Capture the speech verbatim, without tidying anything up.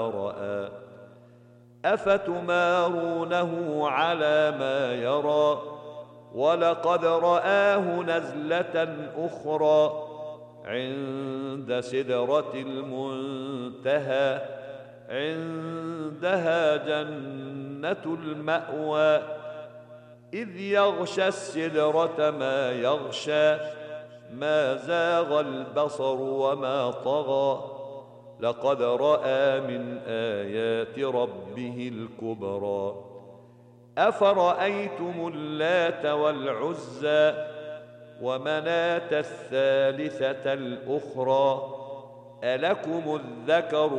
رأى أفتمارونه على ما يرى ولقد رآه نزلة أخرى عند سدرة المنتهى عندها جنة المأوى إذ يغشى السدرة ما يغشى ما زاغ البصر وما طغى لقد رأى من آيات ربه الكبرى أفرأيتم اللات والعزى ومناة الثالثة الأخرى ألكم الذكر